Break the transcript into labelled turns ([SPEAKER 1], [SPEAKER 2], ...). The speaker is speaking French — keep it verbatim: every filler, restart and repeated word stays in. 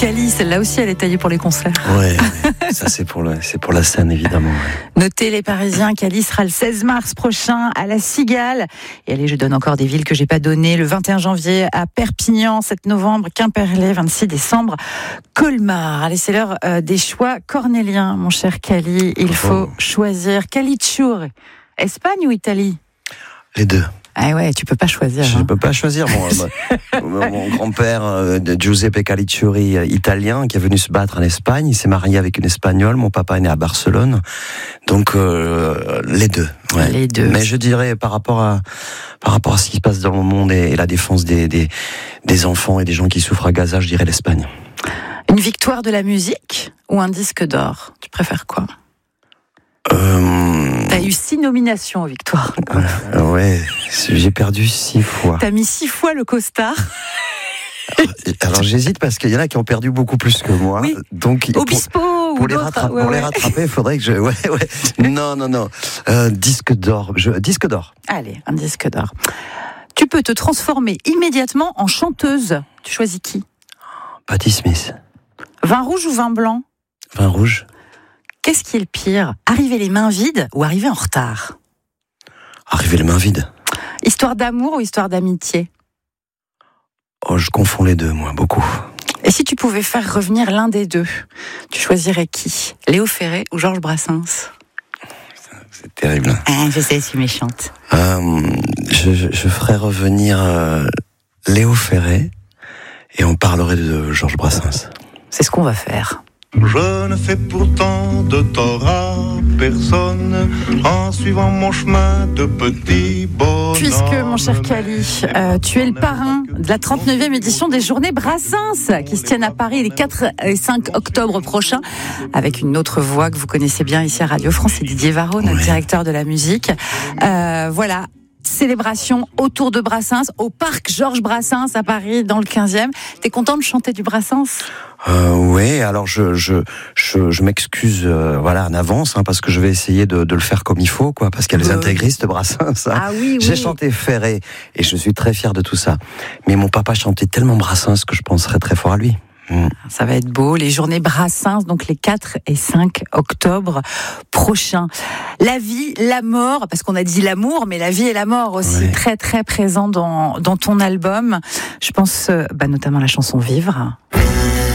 [SPEAKER 1] Cali, celle-là aussi, elle est taillée pour les concerts.
[SPEAKER 2] Ouais, ouais. Ça c'est pour, le, c'est pour la scène, évidemment. Ouais.
[SPEAKER 1] Notez les Parisiens, Cali sera le seize mars prochain à la Cigale. Et allez, je donne encore des villes que j'ai pas données. Le vingt et un janvier à Perpignan, sept novembre, Quimperlé, vingt-six décembre, Colmar. Allez, c'est l'heure euh, des choix cornéliens, mon cher Cali. Il faut oh. choisir. Caligiuri, Espagne ou Italie?
[SPEAKER 2] Les deux.
[SPEAKER 1] Ah ouais, tu peux pas choisir.
[SPEAKER 2] Je
[SPEAKER 1] hein.
[SPEAKER 2] peux pas choisir. Mon, mon, mon grand-père, euh, Giuseppe Caligiuri, euh, italien, qui est venu se battre en Espagne. Il s'est marié avec une Espagnole. Mon papa est né à Barcelone. Donc euh, les deux. Ouais.
[SPEAKER 1] Les deux.
[SPEAKER 2] Mais je dirais par rapport à par rapport à ce qui se passe dans le monde et, et la défense des, des des enfants et des gens qui souffrent à Gaza, je dirais l'Espagne.
[SPEAKER 1] Une victoire de la musique ou un disque d'or? Tu préfères quoi?
[SPEAKER 2] Euh...
[SPEAKER 1] T'as eu six nominations aux victoires.
[SPEAKER 2] Euh, ouais, j'ai perdu six fois.
[SPEAKER 1] T'as mis six fois le costard.
[SPEAKER 2] Alors, alors j'hésite parce qu'il y en a qui ont perdu beaucoup plus que moi.
[SPEAKER 1] Oui.
[SPEAKER 2] Donc
[SPEAKER 1] Obispo
[SPEAKER 2] pour,
[SPEAKER 1] ou
[SPEAKER 2] pour, les,
[SPEAKER 1] d'autres,
[SPEAKER 2] rattra-
[SPEAKER 1] ouais,
[SPEAKER 2] pour
[SPEAKER 1] ouais.
[SPEAKER 2] les rattraper, il faudrait que je. Ouais, ouais. Non, non, non. Euh, disque d'or. Je... Disque d'or.
[SPEAKER 1] Allez, un disque d'or. Tu peux te transformer immédiatement en chanteuse. Tu choisis qui?
[SPEAKER 2] Patti Smith.
[SPEAKER 1] Vin rouge ou vin blanc?
[SPEAKER 2] Vin rouge.
[SPEAKER 1] Qu'est-ce qui est le pire? Arriver les mains vides ou arriver en retard?
[SPEAKER 2] Arriver les mains vides.
[SPEAKER 1] Histoire d'amour ou histoire d'amitié?
[SPEAKER 2] Oh, je confonds les deux, moi, beaucoup.
[SPEAKER 1] Et si tu pouvais faire revenir l'un des deux, tu choisirais qui? Léo Ferré ou Georges Brassens?
[SPEAKER 2] C'est terrible.
[SPEAKER 1] Ah, je sais, je suis méchante.
[SPEAKER 2] Euh, je, je, je ferais revenir euh, Léo Ferré et on parlerait de Georges Brassens.
[SPEAKER 1] C'est ce qu'on va faire.
[SPEAKER 3] Je ne fais pourtant de tort à personne en suivant mon chemin de petit bonhomme.
[SPEAKER 1] Puisque, mon cher Cali, euh, tu es le parrain de la trente-neuvième édition des Journées Brassens qui se tiennent à Paris les quatre et cinq octobre prochains avec une autre voix que vous connaissez bien ici à Radio France, c'est Didier Varro, notre
[SPEAKER 2] oui.
[SPEAKER 1] directeur de la musique. Euh, voilà. Célébration autour de Brassens, au parc Georges Brassens à Paris, dans le quinzième. T'es content de chanter du Brassens?
[SPEAKER 2] Euh, oui, alors je je je, je m'excuse, euh, voilà, en avance, hein, parce que je vais essayer de, de le faire comme il faut, quoi, parce qu'il y a les
[SPEAKER 1] euh...
[SPEAKER 2] intégristes Brassens. Hein.
[SPEAKER 1] Ah oui, oui.
[SPEAKER 2] J'ai chanté Ferré et je suis très fier de tout ça. Mais mon papa chantait tellement Brassens que je penserais très fort à lui. Mmh.
[SPEAKER 1] Ça va être beau, les journées Brassens, donc les quatre et cinq octobre prochains. La vie, la mort, parce qu'on a dit l'amour, mais la vie et la mort aussi, ouais. très très présent dans, dans ton album. Je pense bah, notamment à la chanson Vivre.